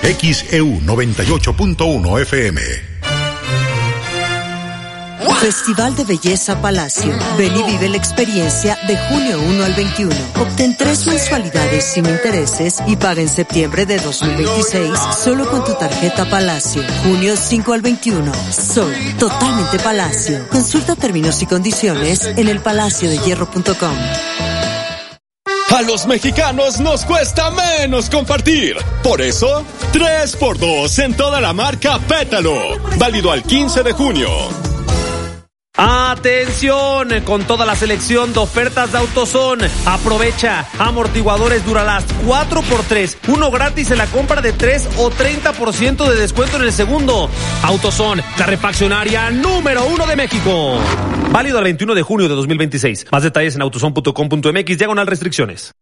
XEU 98.1 FM. Festival de Belleza Palacio. Ven y vive la experiencia de junio 1 al 21. Obtén 3 mensualidades sin intereses y paga en septiembre de 2026 solo con tu tarjeta Palacio. Junio 5 al 21. Soy totalmente Palacio. Consulta términos y condiciones en elpalaciodehierro.com. A los mexicanos nos cuesta menos compartir. Por eso, 3x2 en toda la marca Pétalo. Válido al 15 de junio. Atención, con toda la selección de ofertas de AutoZone. Aprovecha amortiguadores Duralast 4x3, uno gratis en la compra de 3 o 30% de descuento en el segundo. AutoZone, la refaccionaria número 1 de México. Válido el 21 de junio de 2026. Más detalles en autozone.com.mx/restricciones.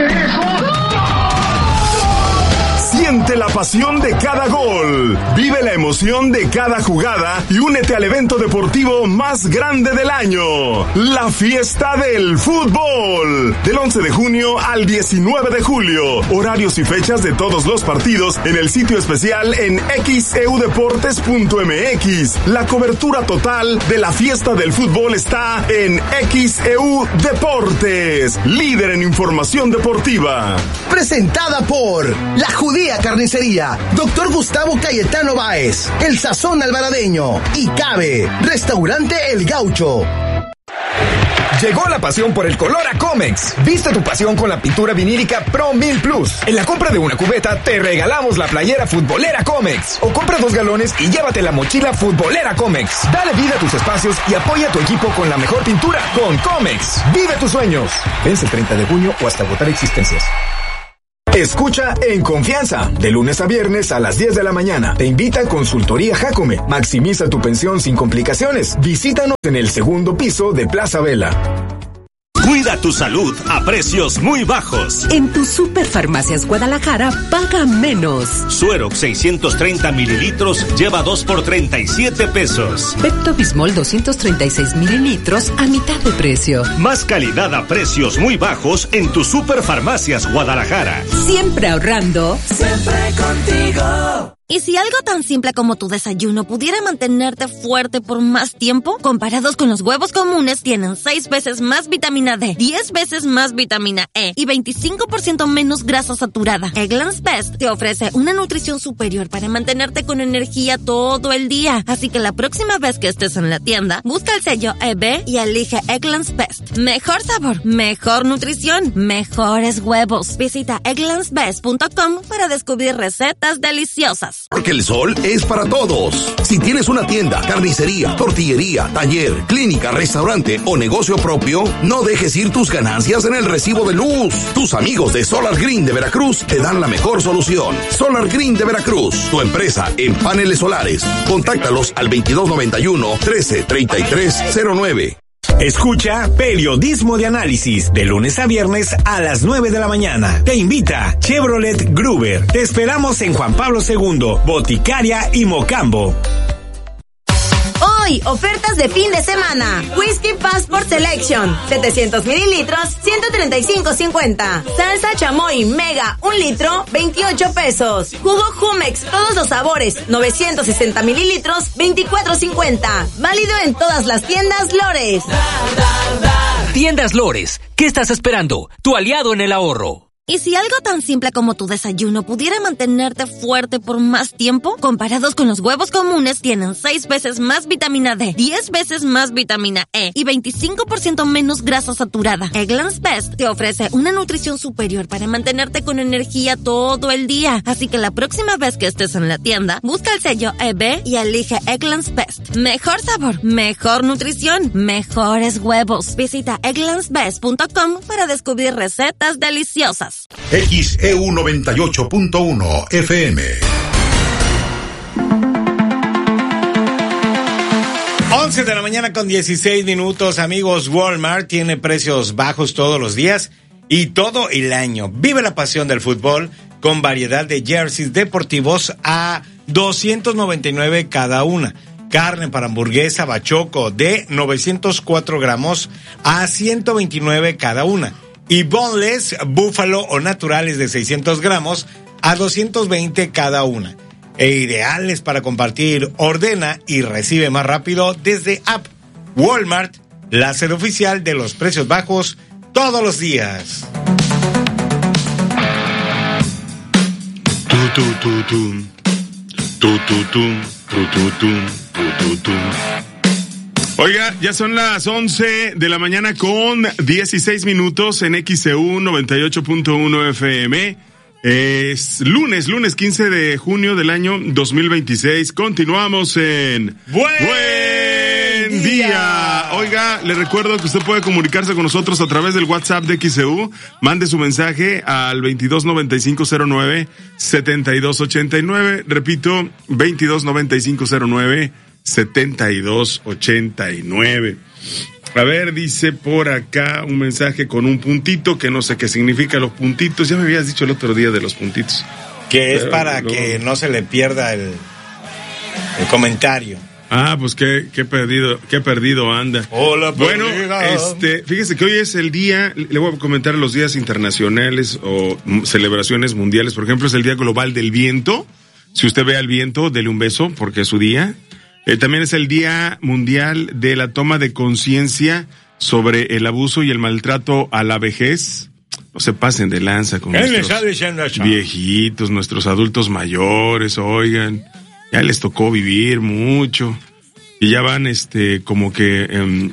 Siente la pasión de cada gol, vive la emoción de cada jugada y únete al evento deportivo más grande del año, la Fiesta del Fútbol, del 11 de junio al 19 de julio. Horarios y fechas de todos los partidos en el sitio especial en xeudeportes.mx. La cobertura total de la Fiesta del Fútbol está en XEU Deportes, líder en información deportiva. Presentada por La Judía Carnicería, Dr. Gustavo Cayetano Báez, El Sazón Alvaradeño y Cabe, Restaurante El Gaucho. Llegó la pasión por el color a Comex. Viste tu pasión con la pintura vinílica Pro 1000 Plus. En la compra de una cubeta te regalamos la playera futbolera Comex. O compra 2 galones y llévate la mochila futbolera Comex. Dale vida a tus espacios y apoya a tu equipo con la mejor pintura con Comex. Vive tus sueños. Vence el 30 de junio o hasta agotar existencias. Escucha En Confianza, de lunes a viernes a las 10 de la mañana. Te invita Consultoría Jacome. Maximiza tu pensión sin complicaciones. Visítanos en el segundo piso de Plaza Vela. Cuida tu salud a precios muy bajos. En tu Superfarmacias Guadalajara, paga menos. Suerox 630 mililitros lleva 2 por 37 pesos. Pepto-Bismol 236 mililitros a mitad de precio. Más calidad a precios muy bajos en tu Superfarmacias Guadalajara. Siempre ahorrando. Siempre contigo. ¿Y si algo tan simple como tu desayuno pudiera mantenerte fuerte por más tiempo? Comparados con los huevos comunes, tienen 6 veces más vitamina D, 10 veces más vitamina E y 25% menos grasa saturada. Eggland's Best te ofrece una nutrición superior para mantenerte con energía todo el día. Así que la próxima vez que estés en la tienda, busca el sello EB y elige Eggland's Best. Mejor sabor, mejor nutrición, mejores huevos. Visita egglandsbest.com para descubrir recetas deliciosas. Porque el sol es para todos. Si tienes una tienda, carnicería, tortillería, taller, clínica, restaurante o negocio propio, no dejes ir tus ganancias en el recibo de luz. Tus amigos de Solar Green de Veracruz te dan la mejor solución. Solar Green de Veracruz, tu empresa en paneles solares. Contáctalos al 2291 133309. Escucha Periodismo de Análisis de lunes a viernes a las 9 de la mañana. Te invita Chevrolet Gruber. Te esperamos en Juan Pablo II, Boticaria y Mocambo. Hoy, ofertas de fin de semana. Whisky Passport Selection, 700 mililitros, 135.50. Salsa chamoy Mega, 1 litro, 28 pesos. Jugo Jumex, todos los sabores, 960 mililitros, 24.50. Válido en todas las tiendas Lores. Tiendas Lores, ¿qué estás esperando? Tu aliado en el ahorro. ¿Y si algo tan simple como tu desayuno pudiera mantenerte fuerte por más tiempo? Comparados con los huevos comunes, tienen 6 veces más vitamina D, 10 veces más vitamina E y 25% menos grasa saturada. Eggland's Best te ofrece una nutrición superior para mantenerte con energía todo el día. Así que la próxima vez que estés en la tienda, busca el sello EB y elige Eggland's Best. Mejor sabor, mejor nutrición, mejores huevos. Visita egglandsbest.com para descubrir recetas deliciosas. XEU 98.1 FM. 11 de la mañana con 16 minutos, amigos. Walmart tiene precios bajos todos los días y todo el año. Vive la pasión del fútbol con variedad de jerseys deportivos a $299 cada una. Carne para hamburguesa bachoco de 904 gramos a $129 cada una. Y boneless, búfalo o naturales de 600 gramos a 220 cada una. E ideales para compartir, ordena y recibe más rápido desde app. Walmart, la sede oficial de los precios bajos todos los días. Oiga, ya son las 11 de la mañana con 16 minutos en XEU 98.1 FM. Es lunes 15 de junio del año 2026. Continuamos en Buen Día. Oiga, le recuerdo que usted puede comunicarse con nosotros a través del WhatsApp de XEU. Mande su mensaje al 229509-7289. Repito, 229509-7289. A ver, dice por acá un mensaje con un puntito que no sé qué significa los puntitos. Ya me habías dicho el otro día de los puntitos. Que es para que no se le pierda el comentario. Ah, pues qué perdido anda. Hola, bueno, fíjese que hoy es el día, le voy a comentar los días internacionales o celebraciones mundiales. Por ejemplo, es el Día Global del Viento. Si usted ve al viento, dele un beso porque es su día. También es el Día Mundial de la Toma de Conciencia sobre el abuso y el maltrato a la vejez. No se pasen de lanza con nuestros viejitos, nuestros adultos mayores, oigan. Ya les tocó vivir mucho. Y ya van, como que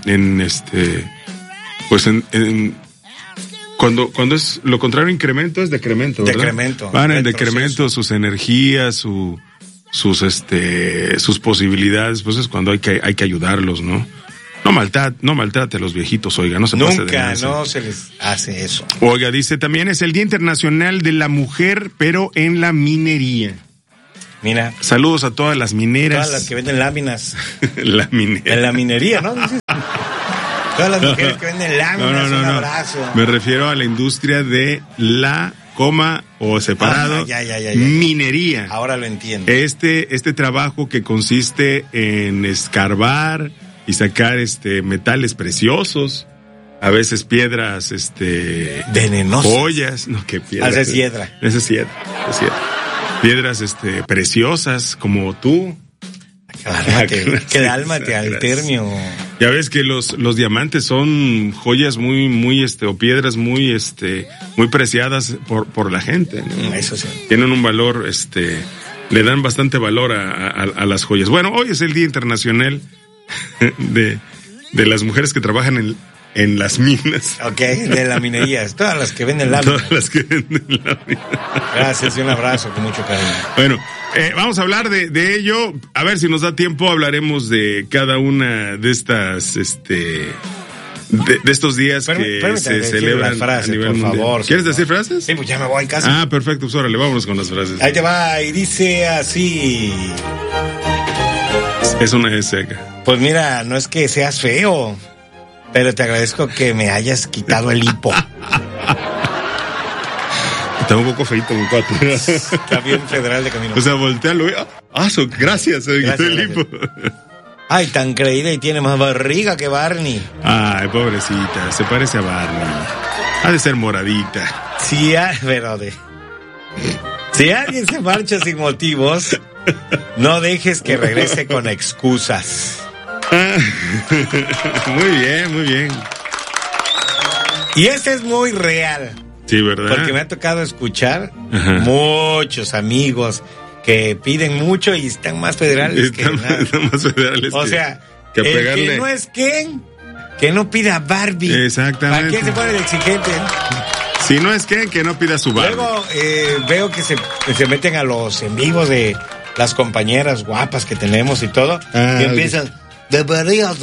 cuando es lo contrario incremento, es decremento, ¿verdad? Decremento. Van en decremento sus energías, sus posibilidades, pues es cuando hay que ayudarlos, ¿no? No maltrate a los viejitos, oiga, no se pase de lanza. Nunca, no se les hace eso. Oiga, dice, también es el Día Internacional de la Mujer, pero en la minería. Mira. Saludos a todas las mineras. Todas las que venden láminas. La minera. En la minería, ¿no? Todas las mujeres que venden láminas, un abrazo. Me refiero a la industria de la o separado, ya. minería. Ahora lo entiendo. Este trabajo que consiste en escarbar y sacar metales preciosos, a veces piedras venenosas, joyas, no, qué piedras. Esa es hiedra. Piedras preciosas como tú. Cálmate, alternio. Ya ves que los diamantes son joyas muy o piedras muy preciadas por la gente, ¿no? Eso sí. Tienen un valor, le dan bastante valor a las joyas. Bueno, hoy es el Día Internacional de las mujeres que trabajan en las minas. Ok, de la minería. Todas las que venden láminas. Todas las que venden láminas. Gracias y un abrazo con mucho cariño. Bueno, vamos a hablar de ello. A ver si nos da tiempo, hablaremos de cada una de estas, de estos días que se celebran frases, a nivel por mundial. Favor, ¿Quieres decir frases? Sí, pues ya me voy casi. Ah, perfecto, pues órale, vámonos con las frases. Ahí te va, y dice así. Es una seca. Pues mira, no es que seas feo, pero te agradezco que me hayas quitado el hipo. Está un poco feito, mi cuate. Está bien federal de camino. O sea, voltealo. Gracias, se quitó el hipo. Ay, tan creída y tiene más barriga que Barney. Ay, pobrecita, se parece a Barney. Ha de ser moradita. Sí, pero si alguien se marcha sin motivos, no dejes que regrese con excusas. Muy bien. Y este es muy real. Sí, ¿verdad? Porque me ha tocado escuchar muchos amigos que piden mucho y están más federales que nada. Están más federales. O sea, que el pegarle. que no es Ken, que no pida Barbie. Exactamente. ¿Para qué se pone de exigente? Si no es Ken, que no pida su Barbie. Luego veo que se meten a los en vivos de las compañeras guapas que tenemos y todo. Y empiezan, deberías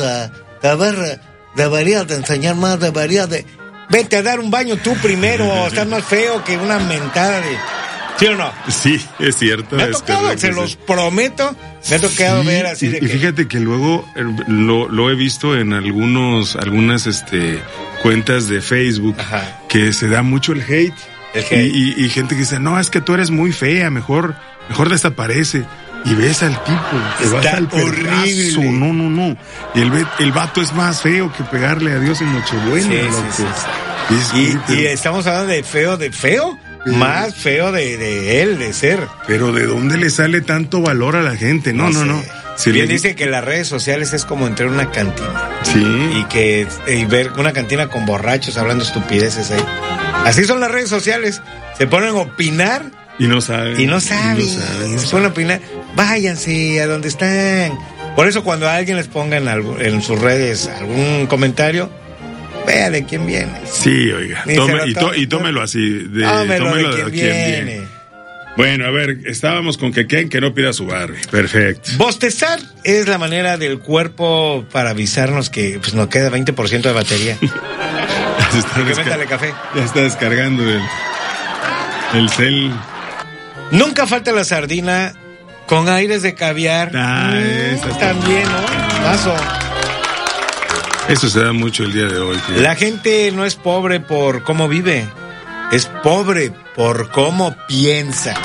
de enseñar más, deberías de... Vete a dar un baño tú primero, estás más feo que una mentada de... ¿Sí o no? Sí, es cierto. Me ha tocado, se los prometo, me ha tocado ver así de que... Y fíjate que luego lo he visto en algunas cuentas de Facebook, que se da mucho el hate. Y gente que dice, no, es que tú eres muy fea, mejor desaparece. Y ves al tipo, te vas al horrible. No. Y el vato es más feo que pegarle a Dios en Nochebuena. Sí. Y estamos hablando de feo, más feo de él, de ser. Pero ¿de dónde le sale tanto valor a la gente? No. Si bien dice que las redes sociales es como entrar a una cantina. Sí. Y ver una cantina con borrachos hablando estupideces ahí. Así son las redes sociales. Se ponen a opinar. Y no saben. Se ponen a opinar. Váyanse a donde están. Por eso cuando alguien les ponga en sus redes algún comentario, vea de quién viene. Sí, oiga. Tómelo así. Tómelo de quién viene. Bueno, a ver, estábamos con que no pida su Barbie. Perfecto. Bostezar es la manera del cuerpo para avisarnos que pues nos queda 20% de batería. Métale café. Ya está descargando el cel. Nunca falta la sardina con aires de caviar. También, ¿no? Paso. Eso se da mucho el día de hoy. Tío. La gente no es pobre por cómo vive. Es pobre por cómo piensa.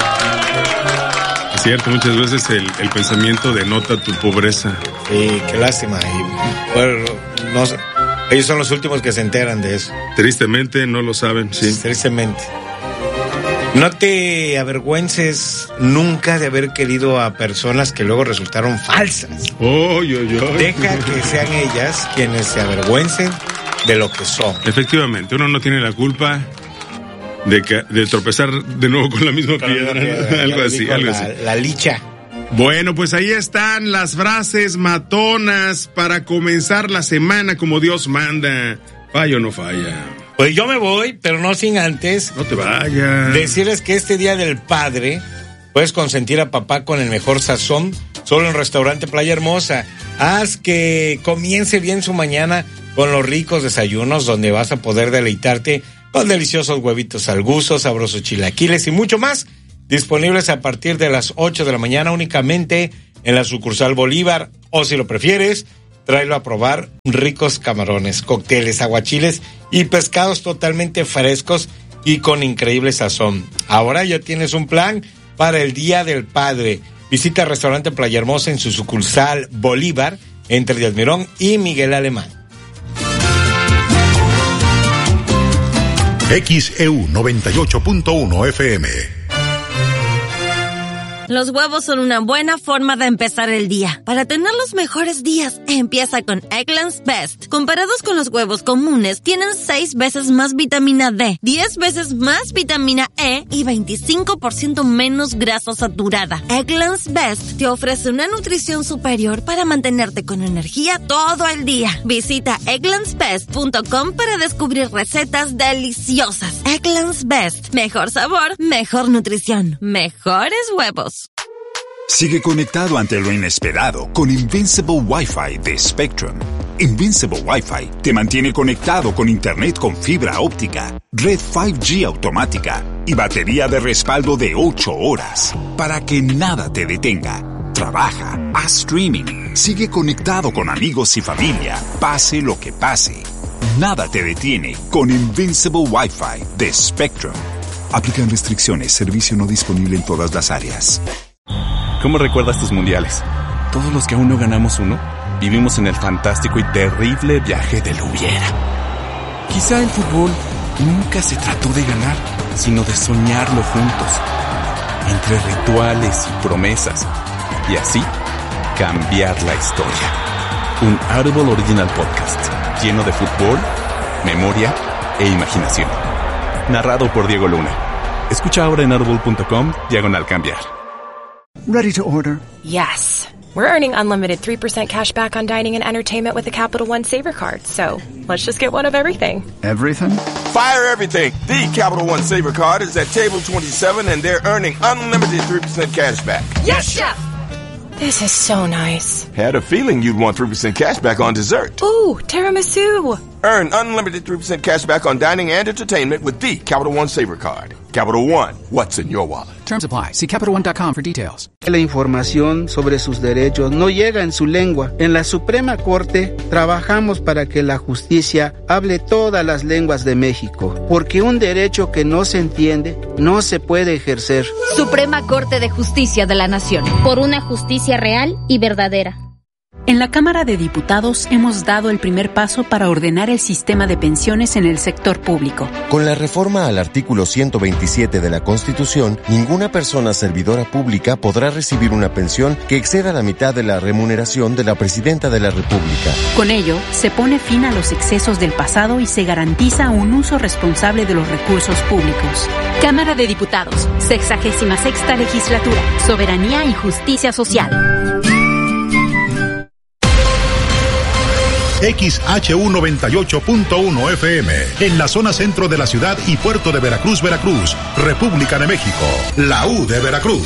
Es cierto, muchas veces el pensamiento denota tu pobreza. Sí, qué lástima. Y, bueno, ellos son los últimos que se enteran de eso. Tristemente no lo saben, sí. Tristemente. No te avergüences nunca de haber querido a personas que luego resultaron falsas. Deja que sean ellas quienes se avergüencen de lo que son. Efectivamente, uno no tiene la culpa de tropezar de nuevo con la misma piedra. Algo así. La licha. Bueno, pues ahí están las frases matonas para comenzar la semana como Dios manda. ¿Falla o no falla? Pues yo me voy, pero no sin antes. No te vayas. Decirles que este Día del Padre puedes consentir a papá con el mejor sazón solo en Restaurante Playa Hermosa. Haz que comience bien su mañana con los ricos desayunos donde vas a poder deleitarte con deliciosos huevitos al gusto, sabrosos chilaquiles y mucho más. Disponibles a partir de las 8 de la mañana únicamente en la sucursal Bolívar. O si lo prefieres, tráelo a probar ricos camarones, cócteles, aguachiles y pescados totalmente frescos y con increíble sazón. Ahora ya tienes un plan para el Día del Padre. Visita el Restaurante Playa Hermosa en su sucursal Bolívar entre Díaz Mirón y Miguel Alemán. XEU 98.1 FM. Los huevos son una buena forma de empezar el día. Para tener los mejores días, empieza con Eggland's Best. Comparados con los huevos comunes, tienen 6 veces más vitamina D, 10 veces más vitamina E y 25% menos grasa saturada. Eggland's Best te ofrece una nutrición superior para mantenerte con energía todo el día. Visita egglandsbest.com para descubrir recetas deliciosas. Eggland's Best. Mejor sabor, mejor nutrición, mejores huevos. Sigue conectado ante lo inesperado con Invincible Wi-Fi de Spectrum. Invincible Wi-Fi te mantiene conectado con internet con fibra óptica, red 5G automática y batería de respaldo de 8 horas para que nada te detenga. Trabaja, haz streaming, sigue conectado con amigos y familia, pase lo que pase. Nada te detiene con Invincible Wi-Fi de Spectrum. Aplican restricciones, servicio no disponible en todas las áreas. ¿Cómo recuerdas tus mundiales? Todos los que aún no ganamos uno, vivimos en el fantástico y terrible viaje del hubiera. Quizá el fútbol nunca se trató de ganar, sino de soñarlo juntos, entre rituales y promesas, y así cambiar la historia. Un Audible Original Podcast, lleno de fútbol, memoria e imaginación. Narrado por Diego Luna. Escucha ahora en audible.com/cambiar. Ready to order? Yes. We're earning unlimited 3% cash back on dining and entertainment with the Capital One Saver Card. So, let's just get one of everything. Everything? Fire everything. The Capital One Saver Card is at table 27 and they're earning unlimited 3% cash back. Yes, Chef! This is so nice. Had a feeling you'd want 3% cash back on dessert. Ooh, tiramisu. Earn unlimited 3% cash back on dining and entertainment with the Capital One Saver Card. Capital One, what's in your wallet? Terms apply. See CapitalOne.com for details. La información sobre sus derechos no llega en su lengua. En la Suprema Corte trabajamos para que la justicia hable todas las lenguas de México, porque un derecho que no se entiende no se puede ejercer. Suprema Corte de Justicia de la Nación. Por una justicia real y verdadera. En En la Cámara de Diputados hemos dado el primer paso para ordenar el sistema de pensiones en el sector público. Con la reforma al artículo 127 de la Constitución, ninguna persona servidora pública podrá recibir una pensión que exceda la mitad de la remuneración de la Presidenta de la República. Con ello, se pone fin a los excesos del pasado y se garantiza un uso responsable de los recursos públicos. Cámara de Diputados, 66ª Legislatura, Soberanía y Justicia Social. XHU98.1 FM, en la zona centro de la ciudad y puerto de Veracruz, Veracruz, República de México, la U de Veracruz.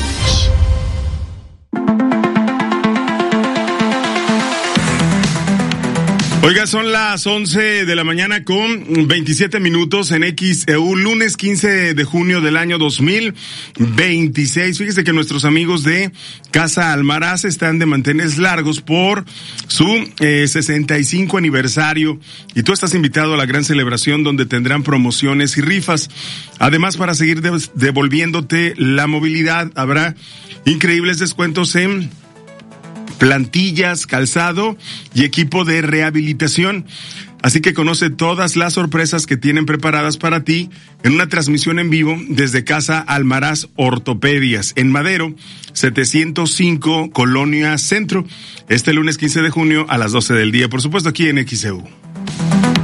Oiga, son las 11 de la mañana con 27 minutos en XEU, lunes 15 de junio del año 2026. Fíjese que nuestros amigos de Casa Almaraz están de manteles largos por su 65 aniversario y tú estás invitado a la gran celebración donde tendrán promociones y rifas. Además, para seguir devolviéndote la movilidad, habrá increíbles descuentos en plantillas, calzado y equipo de rehabilitación. Así que conoce todas las sorpresas que tienen preparadas para ti en una transmisión en vivo desde Casa Almaraz Ortopedias, en Madero, 705, Colonia Centro, este lunes 15 de junio a las 12 del día, por supuesto aquí en XEU.